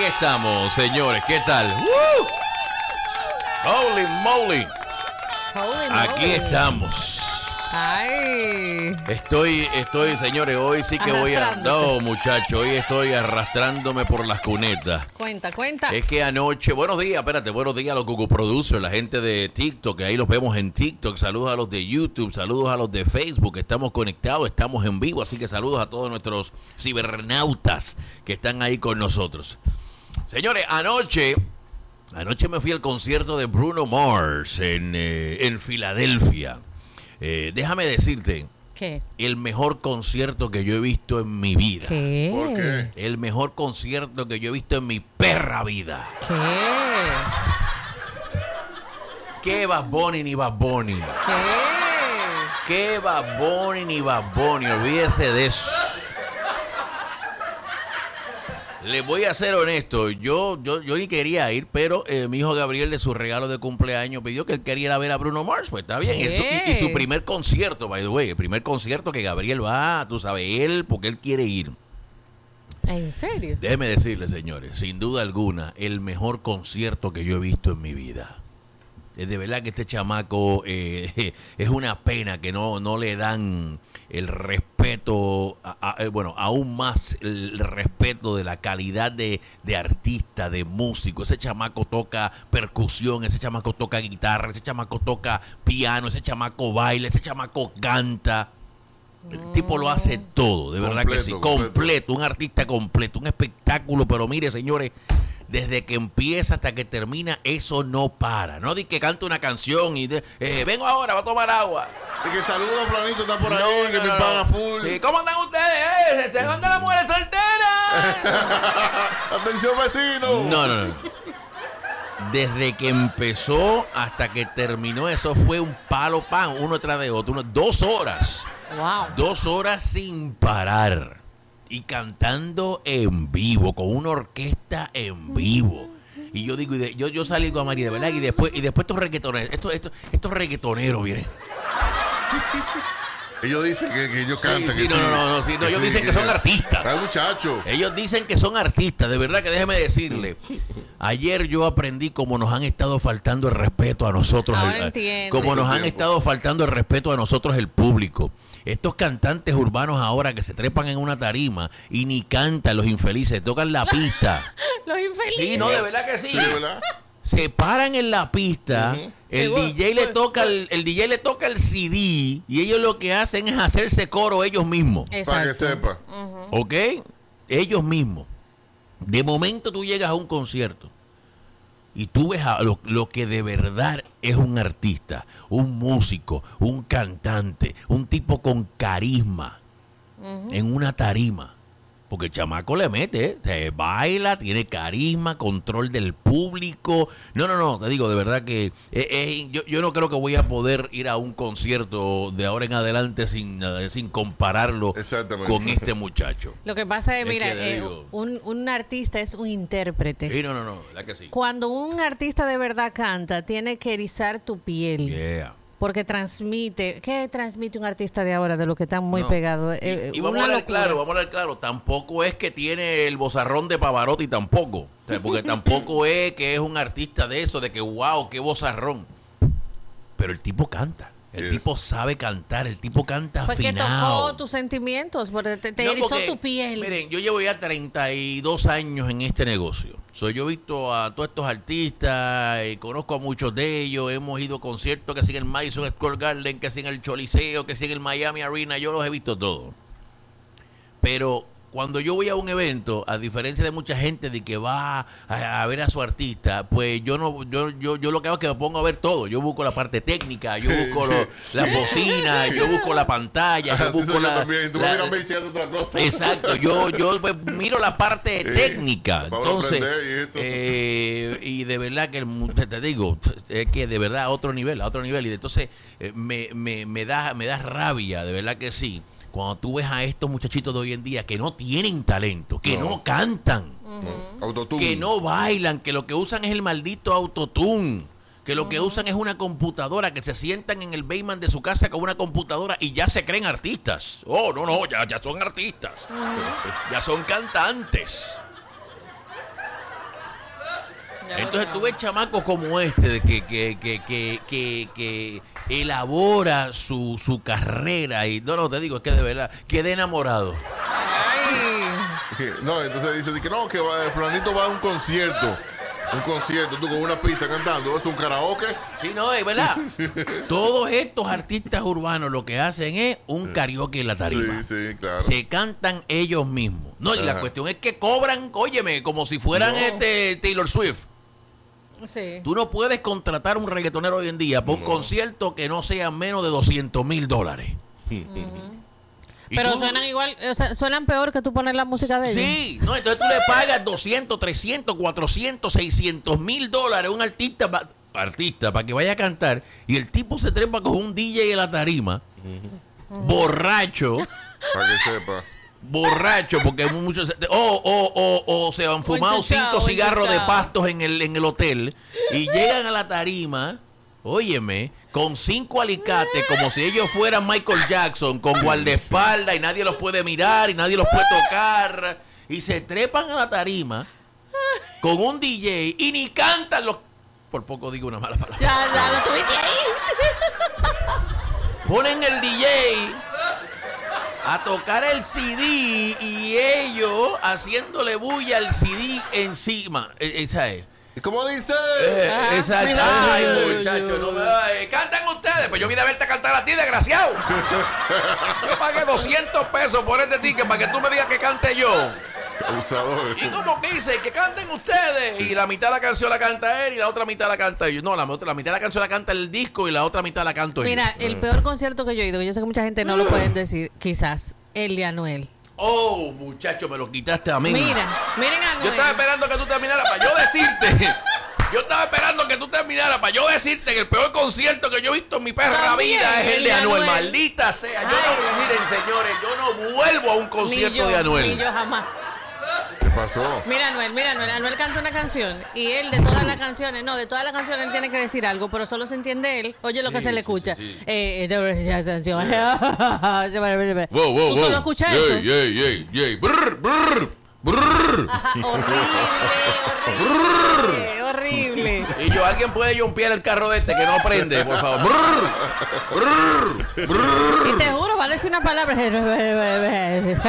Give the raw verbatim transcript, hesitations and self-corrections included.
estamos, señores. ¿Qué tal? ¡Woo! Holy moly. Holy Aquí moly. estamos. Ay. Estoy, estoy, señores, hoy sí que voy a... No, muchachos, hoy estoy arrastrándome por las cunetas. Cuenta, cuenta. Es que anoche... Buenos días, espérate, buenos días a los Google Producers, la gente de TikTok, que ahí los vemos en TikTok. Saludos a los de YouTube, saludos a los de Facebook. Estamos conectados, estamos en vivo, así que saludos a todos nuestros cibernautas que están ahí con nosotros. Señores, anoche... Anoche me fui al concierto de Bruno Mars en, eh, en Filadelfia. Eh, déjame decirte, ¿Qué? el mejor concierto que yo he visto en mi vida. ¿Qué? ¿Por qué? El mejor concierto que yo he visto en mi perra vida. ¿Qué? ¿Qué Bad Bunny ni Bad Bunny? ¿Qué? ¿Qué Bad Bunny ni Bad Bunny? Olvídese de eso. Les voy a ser honesto, yo, yo, yo ni quería ir, pero eh, mi hijo Gabriel de su regalo de cumpleaños pidió que él quería ir a ver a Bruno Mars, pues está bien. Y, su, y, y su primer concierto, by the way, el primer concierto que Gabriel va, tú sabes, él, porque él quiere ir. ¿En serio? Déjeme decirle, señores, sin duda alguna, el mejor concierto que yo he visto en mi vida. Es de verdad que este chamaco eh, es una pena que no, no le dan el respeto, a, a, bueno, aún más el respeto de la calidad de, de artista, de músico. Ese chamaco toca percusión, ese chamaco toca guitarra, ese chamaco toca piano, ese chamaco baila, ese chamaco canta. El tipo lo hace todo, de verdad Completo, que sí, completo. completo, un artista completo, un espectáculo, pero mire, señores, desde que empieza hasta que termina, eso no para. No di que canta una canción y de, eh, vengo ahora, va a tomar agua. Y que saludos, Flanito, está por ahí, No, que no, me no, paga no. full. Sí, ¿cómo andan ustedes? Eh? ¿Se andan las mujeres solteras? Atención, vecino. No, no, no. Desde que empezó hasta que terminó, eso fue un palo pan, uno tras de otro, uno, dos horas. Wow. Dos horas sin parar. Y cantando en vivo, con una orquesta en vivo. Y yo digo, y de, yo, yo salí con María, de verdad, y después, y después estos reggaetoneros, estos, estos, estos reggaetoneros, vienen. Ellos dicen que, que ellos cantan. Sí, sí, que no, no, no, no, sí, no, ellos dicen que son artistas. Ay, muchacho. Ellos dicen que son artistas, de verdad que déjeme decirle. Ayer yo aprendí cómo nos han estado faltando el respeto a nosotros. Ahora el- entiendo. Cómo nos han Tiempo. estado faltando el respeto a nosotros, el público. Estos cantantes urbanos ahora que se trepan en una tarima y ni cantan, los infelices, tocan la pista. Los infelices. Sí, no, de verdad que sí. Sí, ¿verdad? Se paran en la pista, Ujú. el Digo, D J le pues, toca el, el D J le toca el C D y ellos lo que hacen es hacerse coro ellos mismos. Para que Exacto. sepa. ¿Ok? Ellos mismos. De momento tú llegas a un concierto y tú ves a lo, lo que de verdad es un artista, un músico, un cantante, un tipo con carisma en una tarima. Porque el chamaco le mete, ¿eh? Se baila, tiene carisma, control del público. No, no, no, te digo, de verdad que eh, eh, yo, yo no creo que voy a poder ir a un concierto de ahora en adelante sin, eh, sin compararlo Exactamente. con este muchacho. Lo que pasa es, Es mira, que te eh, digo. un, un artista es un intérprete. Sí, no, no, no, ¿verdad que sí? Cuando un artista de verdad canta, tiene que erizar tu piel. Yeah. Porque transmite. ¿Qué transmite un artista de ahora de lo que están muy No. pegados? Y, Eh, y vamos una a hablar locura. claro, vamos a hablar claro, tampoco es que tiene el bozarrón de Pavarotti tampoco, o sea, porque tampoco es que es un artista de eso, de que wow, qué bozarrón, pero el tipo canta, el Yes. tipo sabe cantar, el tipo canta Fue que afinado. tocó tus sentimientos, porque te, te No, erizó porque, tu piel. Miren, yo llevo ya treinta y dos años en este negocio. So, yo he visto a todos estos artistas, y conozco a muchos de ellos. Hemos ido a conciertos que siguen en el Madison Square Garden, que siguen en el Choliseo, que siguen en el Miami Arena. Yo los he visto todos. Pero cuando yo voy a un evento, a diferencia de mucha gente de que va a, a ver a su artista, pues yo no, yo, yo, yo lo que hago es que me pongo a ver todo. Yo busco la parte técnica, yo busco lo- las bocinas, yo busco la pantalla, yo Así busco soy yo la, también. Tú la- me miras a mí diciendo otra cosa. Exacto, yo, yo pues, miro la parte Sí, técnica. para Entonces, aprender y eso. eh, y de verdad que el mu- te, te digo, es que de verdad a otro nivel, a otro nivel. Y entonces eh, me, me, me da, me da rabia, de verdad que sí. Cuando tú ves a estos muchachitos de hoy en día que no tienen talento, que no, No. cantan, No, autotune. que no bailan, que lo que usan es el maldito autotune, que lo que usan es una computadora, que se sientan en el basement de su casa con una computadora y ya se creen artistas. Oh, no, no, ya, ya son artistas. Ya son cantantes. Entonces tú ves chamacos como este de que, que, que, que, que, que elabora su, su carrera y no, no, te digo, es que de verdad, quedé enamorado. Ay. No, entonces dice que no, que va- fulanito va a un concierto. Un concierto, tú con una pista cantando. ¿Esto es un karaoke? Sí, no, es verdad. Todos estos artistas urbanos lo que hacen es un karaoke en la tarima. Sí, sí, claro. Se cantan ellos mismos. No, y la Ajá. cuestión es que cobran, óyeme, como si fueran No. este Taylor Swift. Sí. Tú no puedes contratar un reggaetonero hoy en día para un No. concierto que no sea menos de doscientos mil dólares. Y Pero tú- suenan igual, o sea, suenan peor que tú poner la música de ellos. Sí, no, entonces tú le pagas doscientos, trescientos, cuatrocientos, seiscientos mil dólares a un artista, pa- artista para que vaya a cantar y el tipo se trepa con un D J en la tarima, borracho, Para que sepa. borracho, porque muchos o, o, o, o se han fumado enchuchado, cinco cigarros de enchuchado. pastos en el, en el hotel y llegan a la tarima, óyeme, con cinco alicates, como si ellos fueran Michael Jackson, con guardaespaldas y nadie los puede mirar y nadie los puede tocar. Y se trepan a la tarima con un D J y ni cantan los... Por poco digo una mala palabra. Ya, ya lo tuviste ahí. Ponen el D J a tocar el C D y ellos haciéndole bulla al C D encima. E- Esa es. ¿Y cómo dice? Eh, Ah, exacto. mira. Ay, Ay, muchachos, no me ay. va- eh, cantan ustedes. Pues yo vine a verte cantar a ti, desgraciado. Yo pagué doscientos pesos por este ticket para que tú me digas que cante yo. Abusador. ¿Y cómo que dice? Que canten ustedes. Y la mitad de la canción la canta él y la otra mitad la canta yo. No, la, otra- la mitad de la canción la canta el disco y la otra mitad la canto yo. Mira, el peor concierto que yo he ido, que yo sé que mucha gente no lo pueden decir, quizás, el de Anuel. Oh, muchacho, me lo quitaste a mí. Mira, miren a Anuel. Yo estaba esperando que tú terminaras para yo decirte. Yo estaba esperando que tú terminaras para yo decirte que el peor concierto que yo he visto en mi perra También, vida es el de Anuel. Anuel. Maldita sea. Yo Ay. no, miren, señores, yo no vuelvo a un Ni concierto yo, de Anuel. Ni yo jamás. ¿Qué pasó? Mira, Anuel, mira, Anuel. Anuel canta una canción y él de todas las canciones, no, de todas las canciones él tiene que decir algo, pero solo se entiende él. Oye lo que Sí, se le sí, escucha. sí, sí. Eh, eh, de- esa canción. Wow, wow, ¿Tú wow. solo escuchas Yey, eso? yey, yey, yey. Brr, brr, brr. Ajá, horrible, horrible, horrible. Y yo, alguien puede jumpear el carro de este que no prende, por favor. Brr, brr, brr. Y te juro, va a decir una palabra.